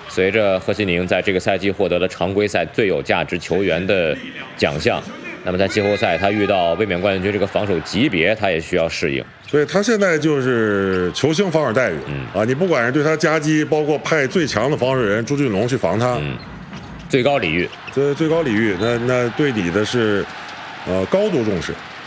随着贺西宁在这个赛季获得了常规赛最有价值球员的奖项，那么在季后赛他遇到卫冕冠军这个防守级别，他也需要适应。 所以他现在就是球星防守待遇，你不管是对他夹击，包括派最强的防守人朱俊龙去防他， 最高礼遇， 这最高礼遇，那对你的是高度重视。